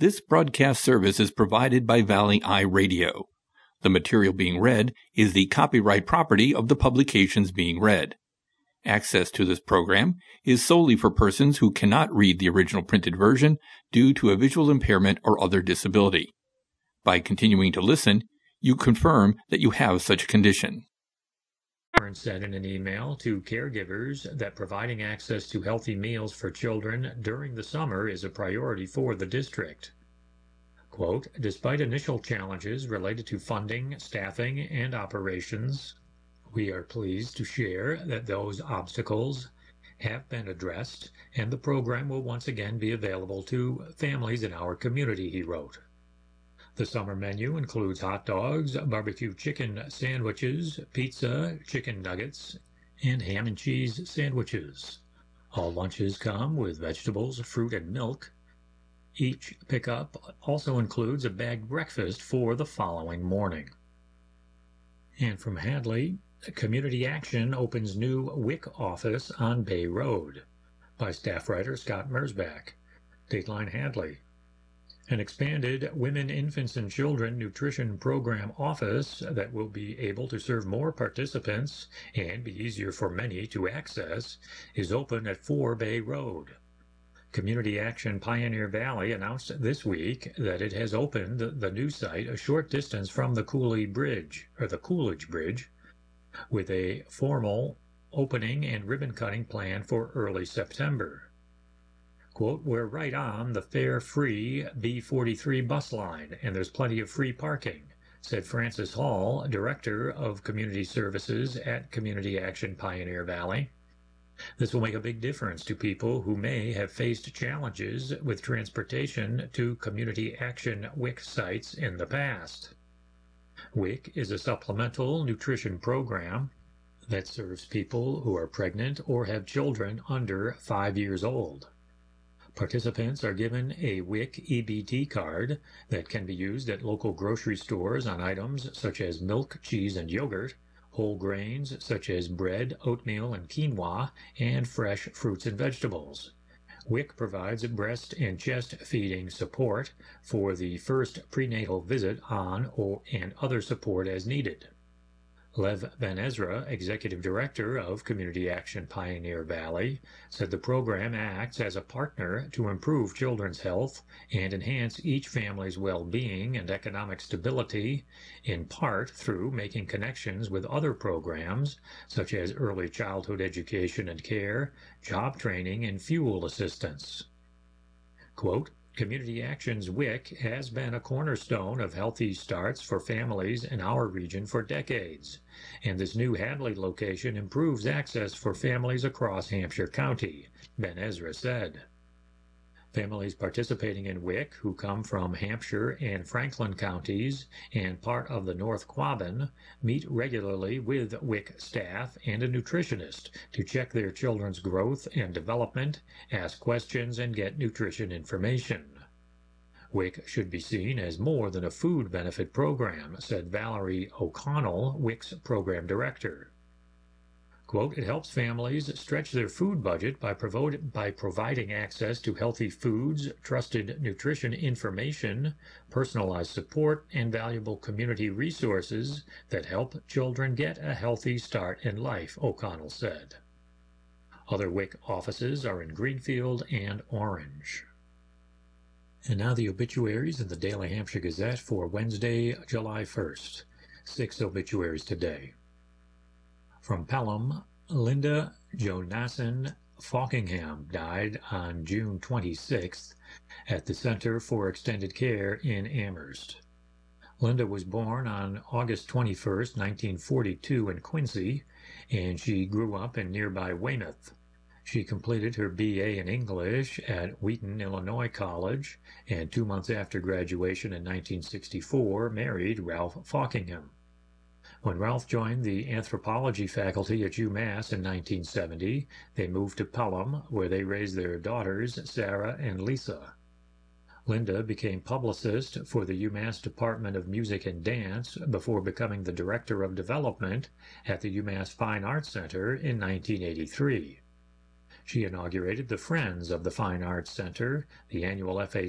This broadcast service is provided by Valley Eye Radio. The material being read is the copyright property of the publications being read. Access to this program is solely for persons who cannot read the original printed version due to a visual impairment or other disability. By continuing to listen, you confirm that you have such a condition. Said in an email to caregivers that providing access to healthy meals for children during the summer is a priority for the district. Quote, despite initial challenges related to funding, staffing, and operations, we are pleased to share that those obstacles have been addressed and the program will once again be available to families in our community, he wrote. The summer menu includes hot dogs, barbecue chicken sandwiches, pizza, chicken nuggets, and ham and cheese sandwiches. All lunches come with vegetables, fruit, and milk. Each pickup also includes a bagged breakfast for the following morning. And from Hadley, Community Action opens new WIC office on Bay Road by staff writer Scott Merzbach. Dateline Hadley. An expanded Women, Infants, and Children Nutrition Program office that will be able to serve more participants and be easier for many to access is open at 4 Bay Road. Community Action Pioneer Valley announced this week that it has opened the new site a short distance from the Coolidge Bridge, with a formal opening and ribbon cutting planned for early September. Quote, we're right on the fare-free B43 bus line, and there's plenty of free parking, said Francis Hall, Director of Community Services at Community Action Pioneer Valley. This will make a big difference to people who may have faced challenges with transportation to Community Action WIC sites in the past. WIC is a supplemental nutrition program that serves people who are pregnant or have children under 5 years old. Participants are given a WIC EBT card that can be used at local grocery stores on items such as milk, cheese, and yogurt, whole grains such as bread, oatmeal, and quinoa, and fresh fruits and vegetables. WIC provides breast and chest feeding support for the first prenatal visit and other support as needed. Lev Van Ezra, Executive Director of Community Action Pioneer Valley, said the program acts as a partner to improve children's health and enhance each family's well-being and economic stability, in part through making connections with other programs such as early childhood education and care, job training, and fuel assistance. Quote, Community Action's WIC has been a cornerstone of healthy starts for families in our region for decades, and this new Hadley location improves access for families across Hampshire County, Van Ezra said. Families participating in WIC who come from Hampshire and Franklin counties and part of the North Quabbin meet regularly with WIC staff and a nutritionist to check their children's growth and development, ask questions, and get nutrition information. WIC should be seen as more than a food benefit program, said Valerie O'Connell, WIC's program director. Quote, it helps families stretch their food budget by providing access to healthy foods, trusted nutrition information, personalized support, and valuable community resources that help children get a healthy start in life, O'Connell said. Other WIC offices are in Greenfield and Orange. And now the obituaries in the Daily Hampshire Gazette for Wednesday, July 1st. 6 obituaries today. From Pelham, Linda Jonasson Falkingham died on June 26th at the Center for Extended Care in Amherst. Linda was born on August 21st, 1942 in Quincy, and she grew up in nearby Weymouth. She completed her B.A. in English at Wheaton, Illinois College, and 2 months after graduation in 1964 married Ralph Falkingham. When Ralph joined the anthropology faculty at UMass in 1970, they moved to Pelham, where they raised their daughters, Sarah and Lisa. Linda became publicist for the UMass Department of Music and Dance before becoming the Director of Development at the UMass Fine Arts Center in 1983. She inaugurated the Friends of the Fine Arts Center, the annual FAC